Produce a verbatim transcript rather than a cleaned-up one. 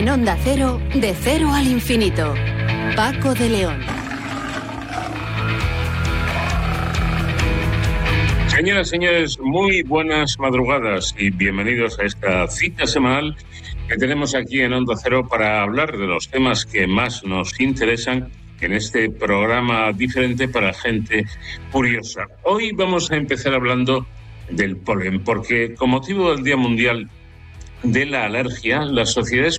En Onda Cero, de cero al infinito. Paco de León. Señoras y señores, muy buenas madrugadas y bienvenidos a esta cita semanal que tenemos aquí en Onda Cero para hablar de los temas que más nos interesan en este programa diferente para gente curiosa. Hoy vamos a empezar hablando del polen, porque con motivo del Día Mundial de la Alergia, la Sociedad